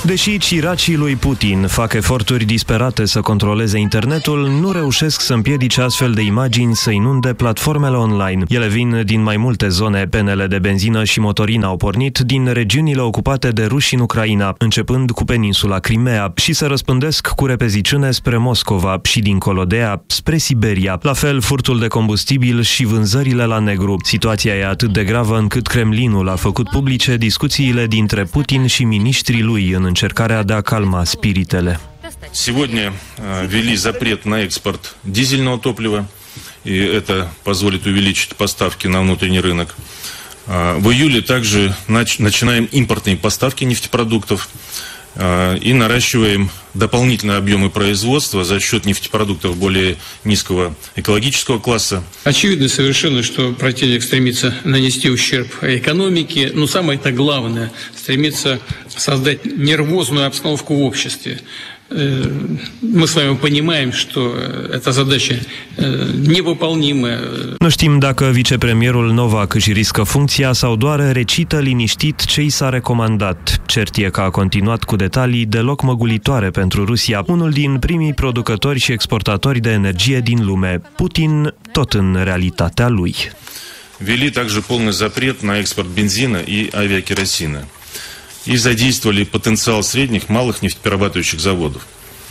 Deși ciracii lui Putin fac eforturi disperate să controleze internetul, nu reușesc să împiedice astfel de imagini să inunde platformele online. Ele vin din mai multe zone. Penele de benzină și motorină au pornit din regiunile ocupate de ruși în Ucraina, începând cu peninsula Crimea, și se răspândesc cu repeziciune spre Moscova și dincolo de ea, spre Siberia. La fel, furtul de combustibil și vânzările la negru. Situația e atât de gravă încât Kremlinul a făcut publice discuțiile dintre Putin și miniștrii lui în încercarea de a calma spiritele. Сегодня ввели запрет на экспорт дизельного топлива, и это позволит увеличить поставки на внутренний рынок. В июле также начинаем импортные поставки нефтепродуктов и наращиваем дополнительные объемы производства за счет нефтепродуктов более низкого экологического класса. Очевидно совершенно, что противник стремится нанести ущерб экономике, но самое-то главное, стремится создать нервозную обстановку в обществе. Мы с вами понимаем, что эта задача невыполнимая. Nu știm dacă vicepremierul Novak își riscă funcția sau doar recită liniștit ce i s-a recomandat. Cert e că a continuat cu detalii deloc măgulitoare pentru Rusia, unul din primii producători și exportatori de energie din lume. Putin tot în realitatea lui. Ввели также полный запрет на экспорт бензина и авиакеросина. И задействовали потенциал средних, малых нефтеперерабатывающих заводов.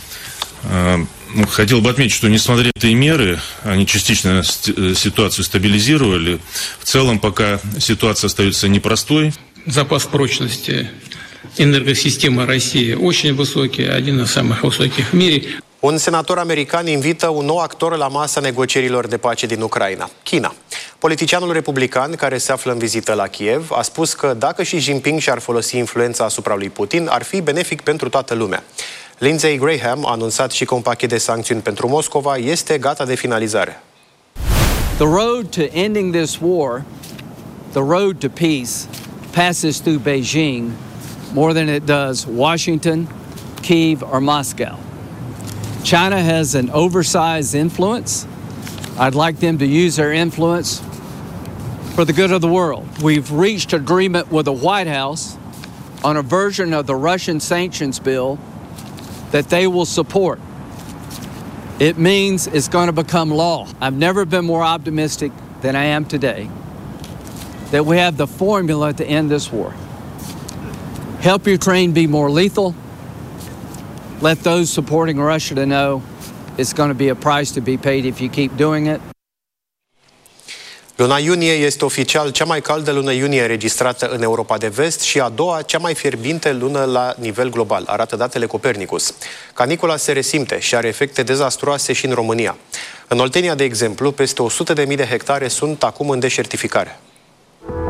Хотел бы отметить, что несмотря на эти меры, они частично ситуацию стабилизировали. В целом, пока ситуация остается непростой. Запас прочности энергосистемы России очень высокий, один из самых высоких в мире. Un senator american invită un nou actor la masa negocierilor de pace din Ucraina, China. Politicianul republican, care se află în vizită la Kiev, a spus că dacă Xi Jinping și-ar folosi influența asupra lui Putin, ar fi benefic pentru toată lumea. Lindsey Graham a anunțat și că un pachet de sancțiuni pentru Moscova este gata de finalizare. The road to ending this war, the road to peace, passes through Beijing more than it does Washington, Kyiv or Moscow. China has an oversized influence. I'd like them to use their influence for the good of the world. We've reached agreement with the White House on a version of the Russian sanctions bill that they will support. It means it's going to become law. I've never been more optimistic than I am today that we have the formula to end this war. Help Ukraine be more lethal. Let those supporting Russia to know it's going to be a price to be paid if you keep doing it. Luna iunie este oficial cea mai caldă lună iunie înregistrată în Europa de Vest și a doua cea mai fierbinte lună la nivel global, arată datele Copernicus. Canicula se resimte și are efecte dezastruoase și în România. În Oltenia, de exemplu, peste 100.000 de hectare sunt acum în deșertificare.